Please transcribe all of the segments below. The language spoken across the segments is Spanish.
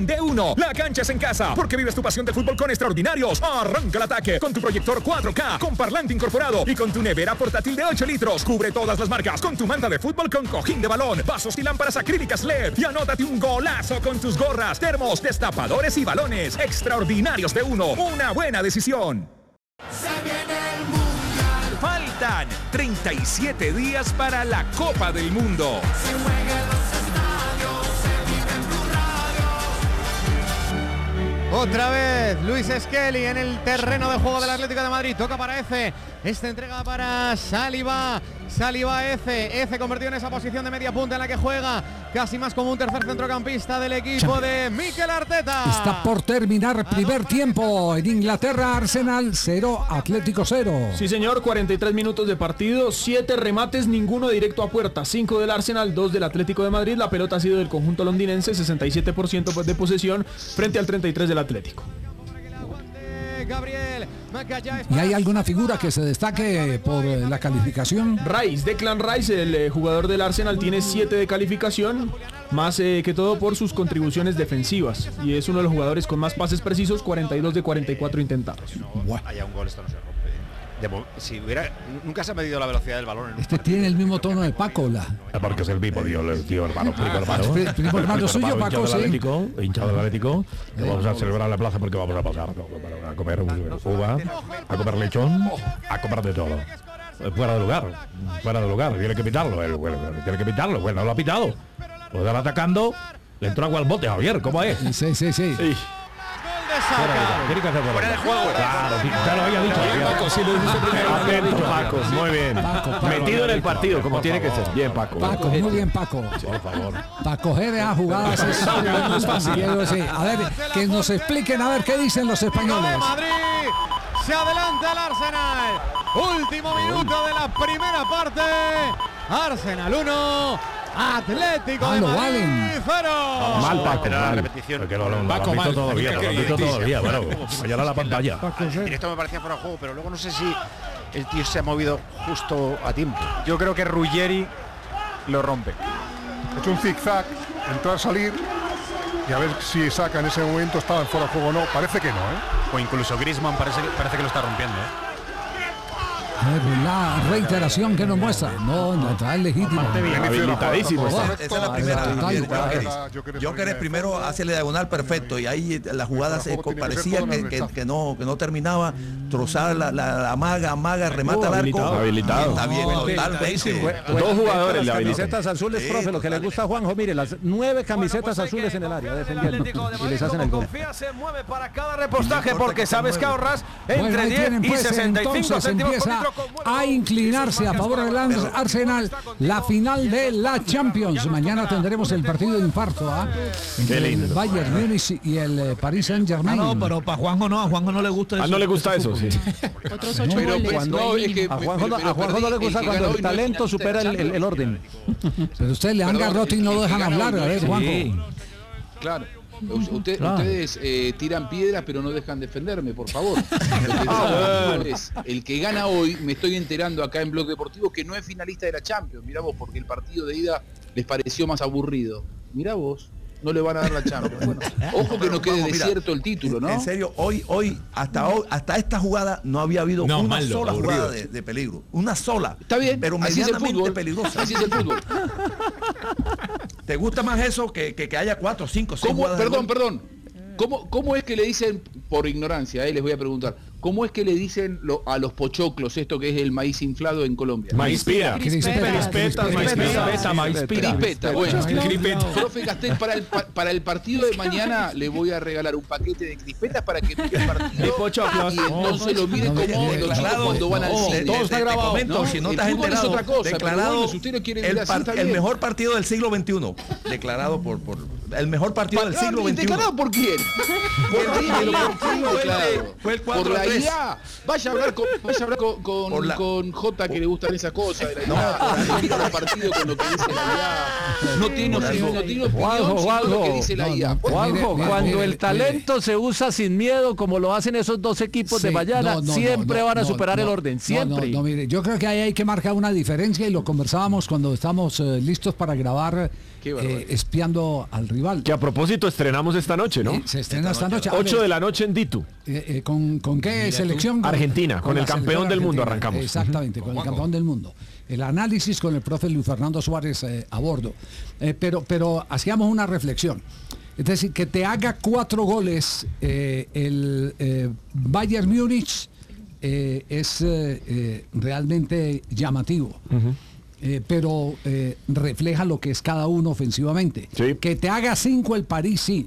De uno, la cancha es en casa, porque vives tu pasión de fútbol con Extraordinarios. Arranca el ataque con tu proyector 4K, con parlante incorporado y con tu nevera portátil de 8 litros. Cubre todas las marcas con tu manta de fútbol con cojín de balón, vasos y lámparas acrílicas LED. Y anótate un golazo con tus gorras, termos, destapadores y balones. Extraordinarios de uno, una buena decisión. Se viene el Mundial. Faltan 37 días para la Copa del Mundo. Se juega en los estadios, se vive en tu radio. Otra vez Luis Skelly en el terreno de juego del Atlético de Madrid. Toca para Eze. Esta entrega para Saliba. Saliba Eze convertido en esa posición de media punta en la que juega casi más como un tercer centrocampista del equipo de Mikel Arteta. Está por terminar primer tiempo. En Inglaterra, Arsenal 0, Atlético 0. Sí, señor, 43 minutos de partido, 7 remates, ninguno directo a puerta, 5 del Arsenal, 2 del Atlético de Madrid. La pelota ha sido del conjunto londinense, 67% de posesión frente al 33% del Atlético. Gabriel. ¿Y hay alguna figura que se destaque por la calificación? Rice, Declan Rice, el jugador del Arsenal, tiene 7 de calificación, más que todo por sus contribuciones defensivas. Y es uno de los jugadores con más pases precisos, 42 de 44 intentados. Haya un gol, esto no se rompe. Nunca se ha medido la velocidad del balón. Este tiene el mismo tono de Paco. Porque es el mismo, tío hermano. Primo hermano suyo, Paco, sí. Hinchado del Atlético. Que vamos a celebrar la plaza porque vamos a pasar a comer uva, a comer lechón, a comer de todo. Fuera de lugar. Tiene que pitarlo. Bueno, no lo ha pitado. Lo están atacando. Le entró agua al bote, Javier. ¿Cómo es? Sí. Tiene que hacer fuera de juego. Claro, ya lo había dicho. Paco, sí lo dice primero. Atento, Paco, muy bien. Paco, metido en el partido, como tiene que ser. Bien, Paco. Paco, muy bien, Paco. Por favor. Para coger esas jugadas no es fácil. A ver, que nos expliquen a ver qué dicen los españoles. Madrid. Se adelanta el Arsenal. Último minuto de la primera parte. Arsenal 1. Atlético de Madrid 0. Mal, Paco. La repetición. Porque lo han visto todavía. Bueno, fallará la pantalla. Esto me parecía fuera de juego, pero luego no sé si el tío se ha movido justo a tiempo. Yo creo que Ruggeri lo rompe. Ha hecho un zigzag, entrar, salir y a ver si saca en ese momento, estaba en fuera de juego o no. Parece que no, ¿eh? O incluso Griezmann parece que lo está rompiendo, La reiteración que nos muestra. No, es legítimo. Habilitadísimo. Esa es la primera. Joker primero hace la diagonal perfecto y ahí la jugada parecía que no terminaba. Trozar la maga, remata al arco. Habilitado. Está bien, totalmente. Dos jugadores le habilitan. Camisetas azules, profe, lo que le gusta a Juanjo, mire, las 9 camisetas azules en el área defendiendo y les hacen el gol. Se mueve para cada repostaje porque sabes que ahorras entre 10 y 65 céntimos por litro. A inclinarse a favor del Arsenal la final de la Champions. Mañana tendremos el partido de infarto entre el Bayern Múnich y el Paris Saint-Germain. No, pero para Juanjo no, a Juanjo no le gusta eso. No le gusta eso, sí. Otros 8 goles. A Juanjo no le gusta cuando el talento supera el orden. Pero usted le han garrote y no lo dejan hablar, a ver, Juanjo. Claro. Ustedes tiran piedras pero no dejan defenderme, por favor. El que gana hoy, me estoy enterando acá en Blog Deportivo que no es finalista de la Champions. Mirá vos, porque el partido de ida les pareció más aburrido. Mirá vos, no le van a dar la Champions. Bueno, ojo que no quede desierto el título, ¿no? En serio, hoy hasta esta jugada no había habido una sola jugada de peligro. Una sola. Está bien, pero así medianamente peligrosa. Así es el fútbol. ¿Te gusta más eso que haya 4, 5, 6 jugadas? Perdón. ¿Cómo es que le dicen, por ignorancia, les voy a preguntar, cómo es que le dicen a los pochoclos esto que es el maíz inflado en Colombia? Maíz pira. Crispeta. Bueno, profe Castel, para el partido de mañana le voy a regalar un paquete de crispetas para que mire el partido y entonces lo mire como los chicos cuando van al cine. Todo está grabado. Si no te has enterado, es otra cosa, declarado bueno, si usted no quiere el mejor partido del siglo XXI, declarado por el mejor partido del siglo XXI. ¿Declarado por quién? Fue el 4-3. Por la IA. Vaya a hablar con Jota, que le gustan esas cosas. Mira los partidos con lo que dice la IA. No tiene opinión, sino lo que dice la IA. Juanjo, cuando el talento se usa sin miedo, como lo hacen esos dos equipos de mañana, siempre van a superar el orden. Siempre. Mire, yo creo que ahí hay que marcar una diferencia y lo conversábamos cuando estamos listos para grabar espiando al rival. Que a propósito estrenamos esta noche, ¿no? Se estrena esta noche. 8 de la noche en Ditu. ¿Con qué selección? Argentina, con el campeón del mundo arrancamos. Exactamente, con el campeón del mundo. El análisis con el profe Luis Fernando Suárez a bordo. Pero hacíamos una reflexión. Es decir, que te haga 4 goles el Bayern Múnich es realmente llamativo. Pero refleja lo que es cada uno ofensivamente. Sí. Que te haga 5 el París, sí.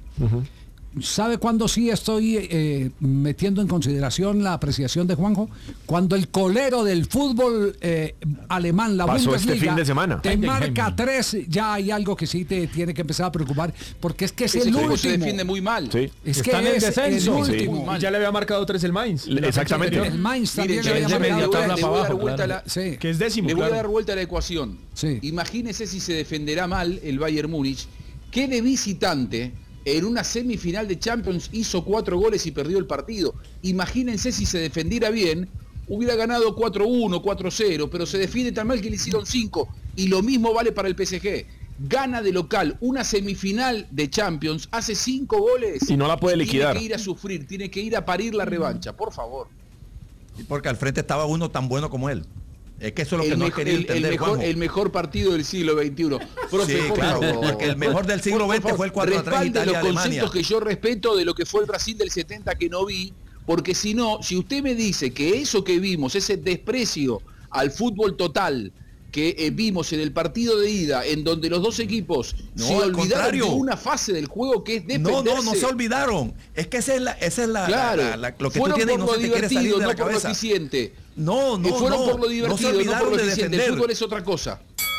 ¿Sabe cuándo sí estoy metiendo en consideración la apreciación de Juanjo? Cuando el colero del fútbol alemán, la pasó Bundesliga, este fin de semana, te marca 3, ya hay algo que sí te tiene que empezar a preocupar, porque es que es el último. Se defiende muy mal. Sí. Es Está que en el es descenso. el último. Sí. Ya le había marcado 3 el Mainz. Exactamente. El Mainz también Miren, le había marcado tabla 3. para abajo, Sí. Que es décimo. Le voy a claro. dar vuelta a la ecuación. Sí. Imagínese si se defenderá mal el Bayern Múnich, que de visitante en una semifinal de Champions hizo 4 goles y perdió el partido. Imagínense si se defendiera bien, hubiera ganado 4-1, 4-0, pero se defiende tan mal que le hicieron 5. Y lo mismo vale para el PSG. Gana de local una semifinal de Champions, hace 5 goles y no la puede liquidar. Tiene que ir a sufrir, tiene que ir a parir la revancha, por favor. Porque al frente estaba uno tan bueno como él. Es que eso es lo que no he querido entender, Juanjo. El mejor partido del siglo XXI. Profe, Sí, claro, porque el mejor del siglo XX fue el 4-3 Italia-Alemania. Los conceptos que yo respeto de lo que fue el Brasil del 70 que no vi, porque si no, si usted me dice que eso que vimos, ese desprecio al fútbol total que vimos en el partido de ida, en donde los dos equipos se olvidaron de una fase del juego que es defenderse. No se olvidaron. Es que esa es la claro, lo que tú tienes y no se te quiere salir de la cabeza. Por lo eficiente. No, fueron por lo divertido, no se olvidaron por lo de eficiente. defender. El fútbol es otra cosa.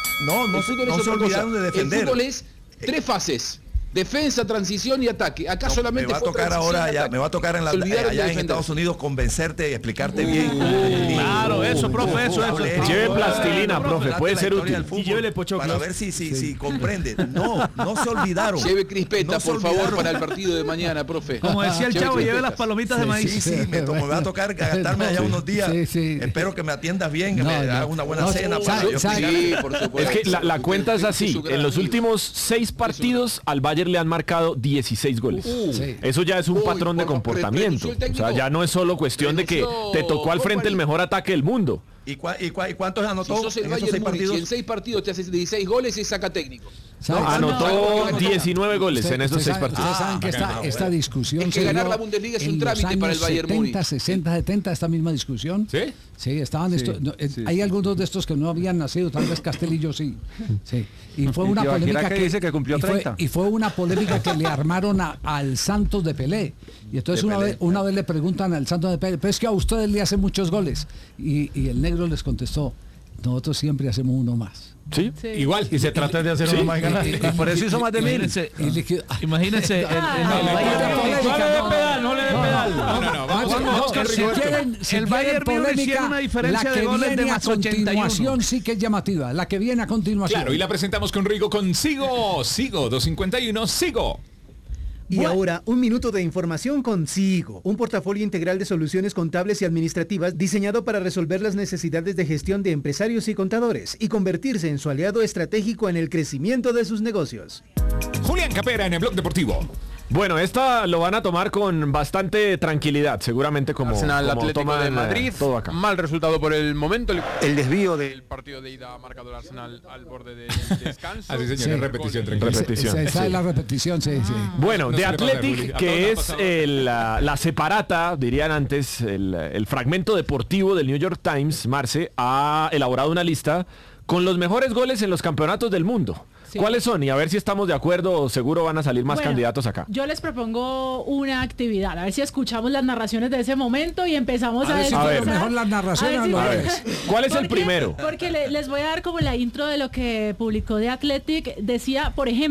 No se olvidaron de defender. El fútbol es 3 fases. Defensa, transición y ataque. Acá solamente me va a tocar ahora ya, me va a tocar allá en Estados Unidos convencerte y explicarte bien. Claro, eso, profe, eso. Lleve plastilina, profe, puede ser útil. Y llévele pochoclos. Para ver si comprende. No se olvidaron. Lleve crispeta, por favor, para el partido de mañana, profe. Como decía el chavo, lleve las palomitas de maíz. Sí, me va a tocar gastarme allá unos días. Espero que me atiendas bien, que me hagas una buena cena. Sí, por supuesto. Es que la cuenta es así. En los últimos 6 partidos al Bayern le han marcado 16 goles. Eso ya es un patrón de comportamiento. O sea, ya no es solo cuestión de que te tocó al frente el mejor ataque del mundo. ¿Y cuántos anotó si sos el en esos Bayern 6 Múnich, partidos? y en 6 partidos te haces 16 goles y saca técnico. Anotó 19 goles en esos 6 partidos. Ustedes saben que esta discusión es que ganar la Bundesliga es un trámite para el Bayern Múnich. 70, 60, 70, esta misma discusión. ¿Sí? Sí, estaban hay algunos de estos que no habían nacido, tal vez Castelillo sí. Y fue una polémica que dice que cumplió 30. Y fue una polémica que le armaron al Santos de Pelé. Y entonces una vez le preguntan al Santos de Pelé, pero es que a ustedes le hacen muchos goles. Y el negro les contestó, nosotros siempre hacemos uno más. Sí, igual. Y se trata de hacer uno más ganar. Y por eso hizo más de 1000. Imagínense. No le dé pedal. No, vamos con si quieren polémica, una diferencia la que de goles de viene a más 81. continuación sí que es llamativa. La que viene a continuación. Claro, y la presentamos con Rigo con Sigo 251, Sigo. Y ahora, un minuto de información con Sigo, un portafolio integral de soluciones contables y administrativas diseñado para resolver las necesidades de gestión de empresarios y contadores y convertirse en su aliado estratégico en el crecimiento de sus negocios. Julián Capera en el Blog Deportivo. Bueno, esta lo van a tomar con bastante tranquilidad, seguramente como Arsenal Atlético de Madrid, todo acá. Mal resultado por el momento, el desvío del partido de ida ha marcado el Arsenal al borde del descanso. Así señor, repetición, tranquilo. Esa es la repetición, sí. Bueno, No de se le pasa, Athletic, Juli. que es la separata, dirían antes, el fragmento deportivo del New York Times, Marce, ha elaborado una lista con los mejores goles en los campeonatos del mundo. Sí. ¿Cuáles son? Y a ver si estamos de acuerdo o seguro van a salir más candidatos acá. Yo les propongo una actividad, a ver si escuchamos las narraciones de ese momento y empezamos a ver mejor las narraciones. ¿Cuál es el primero? Porque les voy a dar como la intro de lo que publicó The Athletic. Decía, por ejemplo,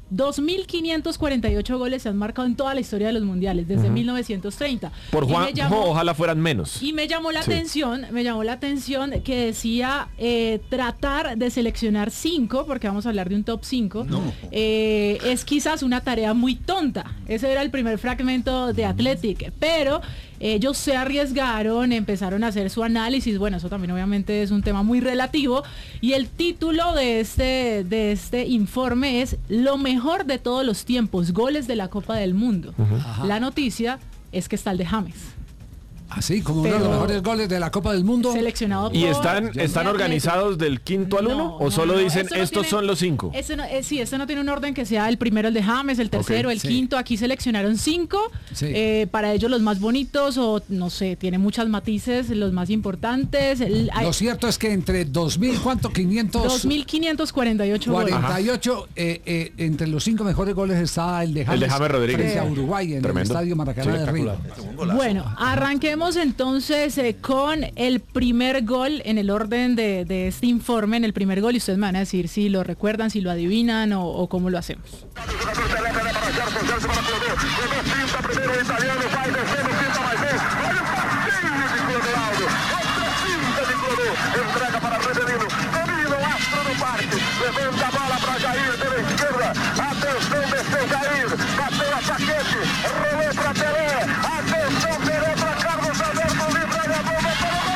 2.548 goles se han marcado en toda la historia de los mundiales, desde 1930. Por Juanjo, ojalá fueran menos. Y me llamó la atención que decía tratar de seleccionar 5, porque vamos a hablar de un top 5, es quizás una tarea muy tonta. Ese era el primer fragmento de Athletic, pero ellos se arriesgaron, empezaron a hacer su análisis. Bueno, eso también obviamente es un tema muy relativo, y el título de este informe es lo mejor de todos los tiempos, goles de la Copa del Mundo. La noticia es que está el de James. Así como uno de los mejores goles de la Copa del Mundo. Seleccionado por... ¿Y están organizados del quinto al 1? ¿O solo dicen estos son los 5? Sí, este no tiene un orden que sea el primero el de James, el tercero, el quinto. Aquí seleccionaron 5. Para ellos los más bonitos, o no sé, tiene muchas matices, los más importantes. Lo cierto es que entre 2.000, ¿cuánto? 2.548 48, entre los 5 mejores goles está el de James. El de James Rodríguez. Frente a Uruguay en el Estadio Maracaná de Río. Bueno, arranquemos entonces con el primer gol en el orden de este informe, en el primer gol, y ustedes me van a decir si lo recuerdan, si lo adivinan o cómo lo hacemos. Entrega para Rivelino, domina o Astro do Parque, levanta a bola para Jair pela esquerda, atenção, desceu Jair, bateu a saquete, rolou para Pelé, atenção, Pelé para Carlos Alberto, livra a bomba para o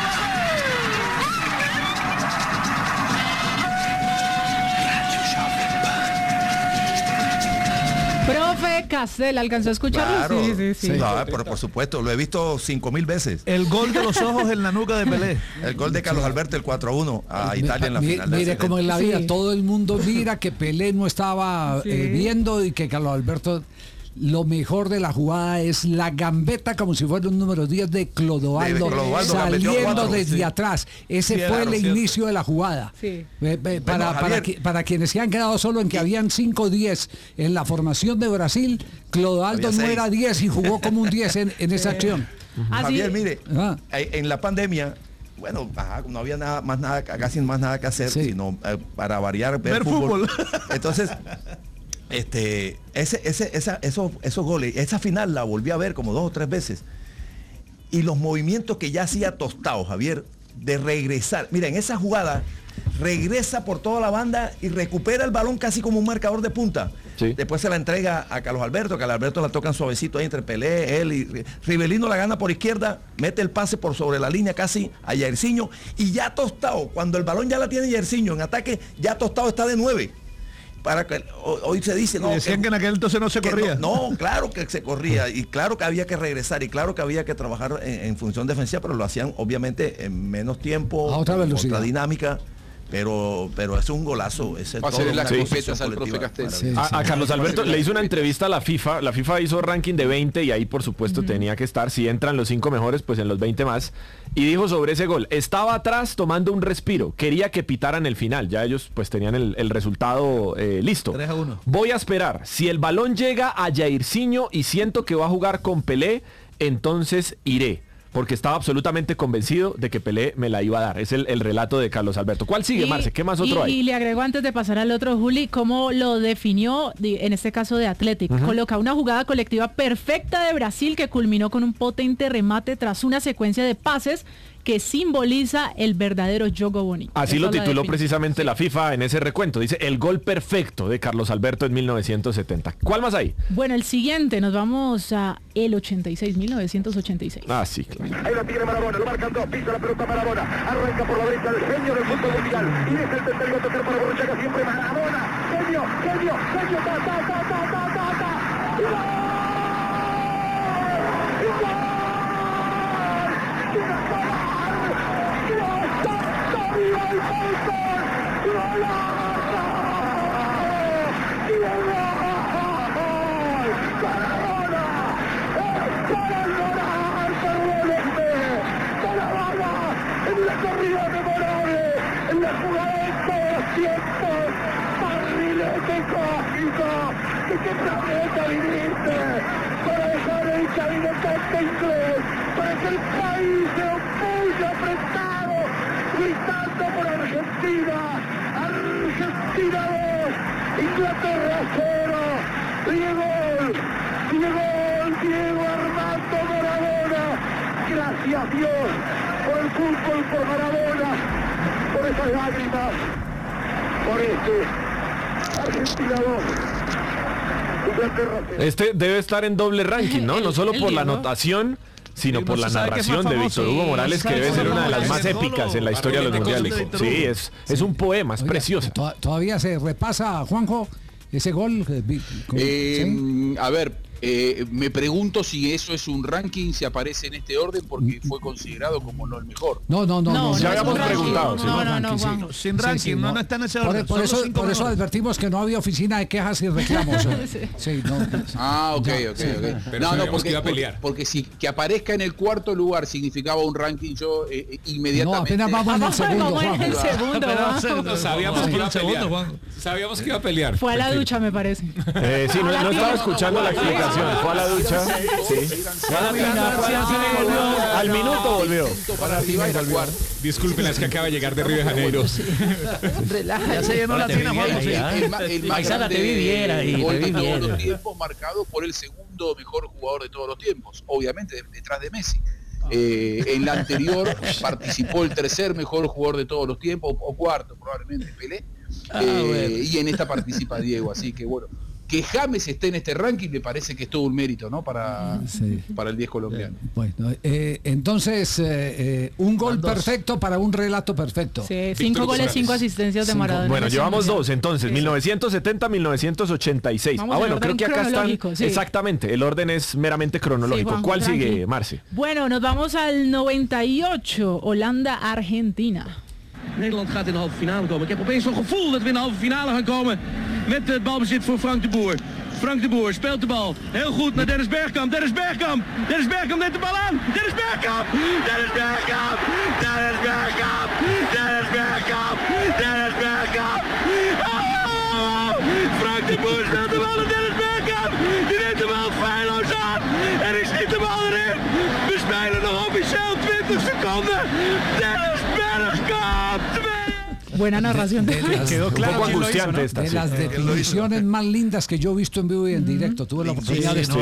Profe Castel, ¿alcanzó a escucharlo? Claro. Sí. No, pero por supuesto, lo he visto 5.000 veces. El gol de los ojos en la nuca de Pelé. El gol de Carlos Alberto, el 4-1 a Italia en la final. Mire cómo en la vida todo el mundo mira que Pelé no estaba viendo, y que Carlos Alberto... Lo mejor de la jugada es la gambeta, como si fuera un número 10 de Clodoaldo, saliendo desde atrás. Ese fue el inicio de la jugada. Para quienes se han quedado solo en que habían 5-10 en la formación de Brasil, Clodoaldo no era 10 y jugó como un 10 en esa acción. Javier, mire, en la pandemia, bueno, no había casi más nada que hacer, sino para variar, ver fútbol. Entonces... esos goles, esa final la volví a ver como 2 o 3 veces, y los movimientos que ya hacía Tostado, Javier, de regresar, mira, en esa jugada regresa por toda la banda y recupera el balón casi como un marcador de punta. Después se la entrega a Carlos Alberto, que a Alberto la tocan suavecito ahí entre Pelé, él y Rivelino, la gana por izquierda, mete el pase por sobre la línea casi a Jairzinho, y ya Tostado, cuando el balón ya la tiene Jairzinho en ataque, ya Tostado está de 9. Para que hoy se dice, no, decían que en aquel entonces no se corría. No, claro que se corría, y claro que había que regresar, y claro que había que trabajar en función defensiva, pero lo hacían obviamente en menos tiempo, otra velocidad, otra dinámica. Pero es un golazo. Va a ser las carpetas al profe Castel. A Carlos Alberto le hizo una entrevista a la FIFA. La FIFA hizo ranking de 20 y ahí por supuesto tenía que estar. Si entran los 5 mejores, pues en los 20 más. Y dijo sobre ese gol: estaba atrás tomando un respiro. Quería que pitaran el final. Ya ellos pues tenían el resultado listo. 3-1. Voy a esperar. Si el balón llega a Jairzinho y siento que va a jugar con Pelé, entonces iré. Porque estaba absolutamente convencido de que Pelé me la iba a dar. Es el relato de Carlos Alberto. ¿Cuál sigue, Marce? ¿Qué más otro hay? Y le agrego, antes de pasar al otro, Juli, cómo lo definió, en este caso de Athletic. Coloca una jugada colectiva perfecta de Brasil que culminó con un potente remate tras una secuencia de pases que simboliza el verdadero juego bonito. Así lo tituló precisamente la FIFA en ese recuento. Dice: el gol perfecto de Carlos Alberto en 1970. ¿Cuál más hay? Bueno, el siguiente, nos vamos a el 86, 1986. Ah, sí, claro. Ahí la tiene Maradona, lo marcan 2, pisa la pelota Maradona, arranca por la derecha el genio del fútbol mundial, y es el tercero a tocar para Borruchaga, siempre Maradona, genio, en la corrida memorable, en la jugada de todos los tiempos, barrilete cósmico, ¿de qué planeta viniste? Para dejar el cabinetante inglés, para que el país se opulle apretado, gritando por Argentina, Argentina 2, Inglaterra 0. Diego Armando Maradona. Gracias Dios por el fútbol, por Maradona, por esas lágrimas, por Argentina 2. Este debe estar en doble ranking, ¿no? No solo por la anotación, sino por la narración de Víctor Hugo Morales, que debe ser una de las más épicas en la historia de los mundiales. Sí, es un poema, es precioso. Todavía se repasa, Juanjo, ese gol. ¿Sí? A ver, me pregunto si eso es un ranking, si aparece en este orden, porque fue considerado como no el mejor. No. Ya habíamos preguntado. No, sin ranking, no está en ese orden. Por eso advertimos que no había oficina de quejas y reclamos. Sí, no. Ok. No, porque iba a pelear. Porque si que aparezca en el cuarto lugar significaba un ranking, yo inmediatamente. No, apenas vamos en el segundo, No sabíamos que iba a pelear. Sabíamos que iba a pelear. Fue a la ducha, me parece. Sí, no estaba escuchando la explicación. Fue a la ducha. Sí. Al minuto volvió. Disculpen, es que acaba de llegar de Río de Janeiro. Ya se llenó la tina, Juan. El más grande gol de todos los tiempos, marcado por el segundo mejor jugador de todos los tiempos, obviamente detrás de Messi. En la anterior participó el tercer mejor jugador de todos los tiempos, o cuarto probablemente, Pelé. Y en esta participa Diego, así que bueno, que James esté en este ranking me parece que es todo un mérito, ¿no? Para el 10 colombiano. Bueno, entonces un gol perfecto para un relato perfecto. Sí, 5 goles, 5 asistencias de Maradona. Bueno, llevamos 2 entonces, 1970-1986. Bueno, creo que acá están. Sí. Exactamente, el orden es meramente cronológico. ¿Cuál sigue, Marce? Bueno, nos vamos al 98, Holanda-Argentina. Nederland gaat in de halve finale komen. Ik heb opeens zo'n gevoel dat we in de halve finale gaan komen met het balbezit voor Frank de Boer. Frank de Boer speelt de bal. Heel goed naar Dennis Bergkamp. Dennis Bergkamp neemt de bal aan. Dennis Bergkamp. Oh! Frank de Boer speelt de bal naar Dennis Bergkamp. Die neemt de bal feilloos aan. En hij schiet de bal erin. We spelen nog officieel 20 seconden. Dennis Bergkamp. Buena narración. Quedó claro. Un poco angustiante esta. De las definiciones más lindas que yo he visto en vivo y en directo. Tuve la oportunidad de estar.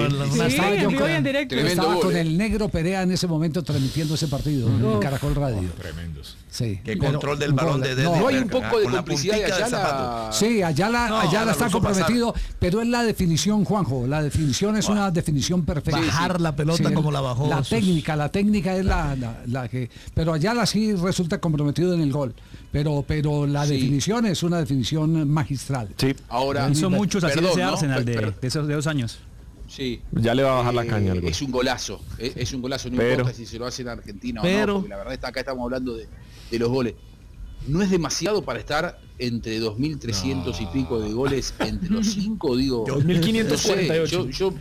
Estaba con el Negro Perea en ese momento transmitiendo ese partido en Caracol Radio. Tremendos. Sí. Qué control del balón de no hay un poco de complicidad de Ayala. Sí, Ayala está comprometido, pero es la definición, Juanjo. La definición es una definición perfecta. Bajar la pelota como la bajó. La técnica es la que. Pero Ayala sí resulta comprometido en el gol. Pero la definición es una definición magistral. Sí. Ahora hizo muchos así de Arsenal de esos 2 años. Sí. Ya le va a bajar la caña al gol. Es un golazo, no importa si se lo hace en Argentina o no, porque la verdad acá estamos hablando de los goles. No es demasiado para estar entre 2.300 y pico de goles entre los 5, digo. 2.548.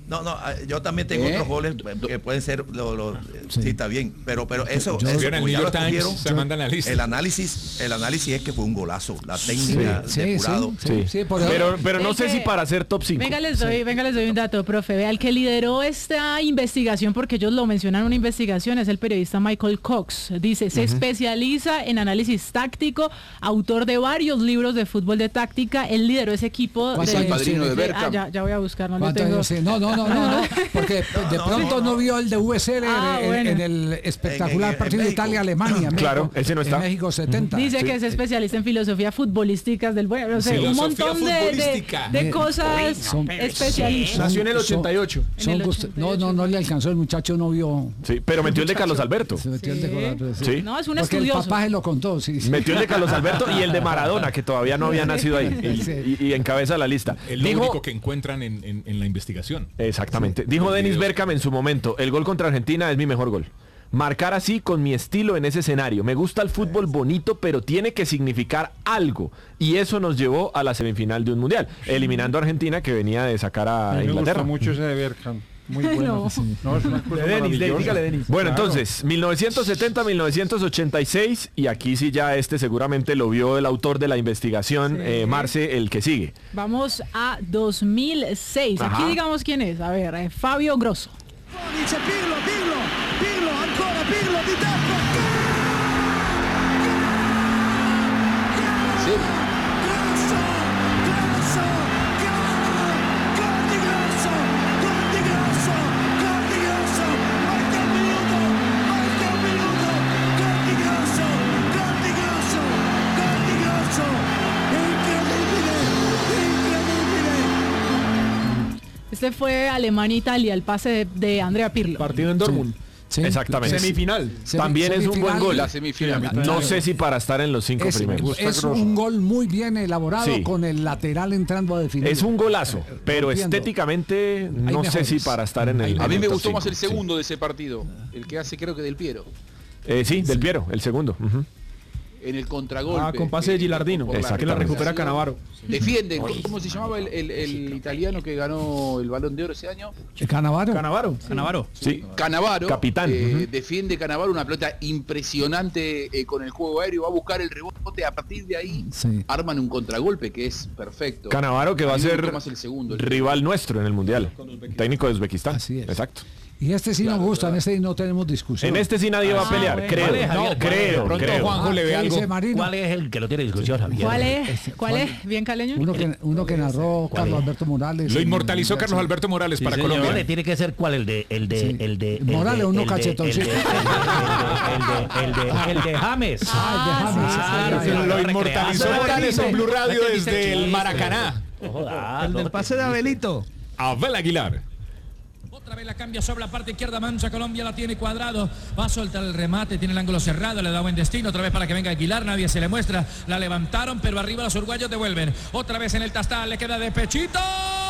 Yo también tengo otros goles que pueden ser sí, está bien, pero eso el New York Times se manda analista. El análisis es que fue un golazo, la técnica depurado. Pero no sé si para ser top 5. Venga, les doy un dato, profe. Vea, el que lideró esta investigación, porque ellos lo mencionan en una investigación, es el periodista Michael Cox. Dice, se especializa en análisis táctico, autor de varios libros de fútbol de táctica. Él lideró ese equipo. Es el padrino de Bergkamp. Ya voy a buscar, no le tengo. No, porque de pronto no vio el de USL en el espectacular partido de Italia-Alemania. Claro, ese no está. En México 70. Dice que es especialista en filosofía futbolísticas del bueno, un montón de cosas especialistas. Nació en el 88. No le alcanzó, el muchacho no vio. Sí, pero metió el de Carlos Alberto. Se metió el de Carlos Alberto. Sí. No, es un porque estudioso. El papá se lo contó, sí. Metió el de Carlos Alberto y el de Maradona, que todavía no había nacido ahí. Y encabeza la lista. Es lo único que encuentran en la investigación. Exactamente. Dijo Dennis Bergkamp en su momento, el gol contra Argentina es mi mejor gol. Marcar así con mi estilo en ese escenario. Me gusta el fútbol bonito, pero tiene que significar algo. Y eso nos llevó a la semifinal de un mundial, eliminando a Argentina, que venía de sacar a Inglaterra. Me gusta mucho ese de Bergkamp. Muy bueno. No, es una cosa dígale, Denis. Bueno, entonces, 1970-1986, y aquí sí ya seguramente lo vio el autor de la investigación, Marce, el que sigue. Vamos a 2006. Ajá. Aquí digamos quién es. A ver, Fabio Grosso. Pirlo, ancora Pirlo di testa. Este fue Alemania-Italia, el pase de Andrea Pirlo. Partido en Dortmund. Sí. Exactamente. Semifinal. También es un buen gol. La semifinal. No sé si para estar en los 5 primeros. Es un gol muy bien elaborado, con el lateral entrando a definir. Es un golazo, pero estéticamente no sé si para estar en el. A mí me gustó 5, más el segundo de ese partido, el que hace creo que Del Piero. Sí, Del Piero, el segundo. En el contragolpe. Con pase de Gilardino, que la recupera Cannavaro. Defiende, ¿cómo se llamaba el italiano que ganó el Balón de Oro ese año? Cannavaro. Sí. Cannavaro. Capitán. Defiende Cannavaro una pelota impresionante con el juego aéreo, va a buscar el rebote, a partir de ahí arman un contragolpe que es perfecto. Cannavaro que va a ser el segundo, rival nuestro en el Mundial. Técnico de Uzbekistán. Así es. Exacto. Y este sí nos gusta, en este no tenemos discusión. En este sí nadie va a pelear, creo. Juanjo le ve algo. ¿Cuál es el que lo tiene discusión, Javier? ¿Cuál es? Bien caleño. Uno que narró Carlos Alberto Morales. Lo inmortalizó Carlos Alberto Morales para Colombia. Tiene que ser cuál, el de Morales, uno cachetoncito. El de James. Lo inmortalizó Morales en Blue Radio desde el Maracaná. El del pase de Abelito. Abel Aguilar. Otra vez la cambia sobre la parte izquierda, Mancha, Colombia la tiene Cuadrado, va a soltar el remate, tiene el ángulo cerrado, le da buen destino, otra vez para que venga Aguilar, nadie se le muestra, la levantaron, pero arriba los uruguayos devuelven, otra vez en el tastal, le queda de pechito.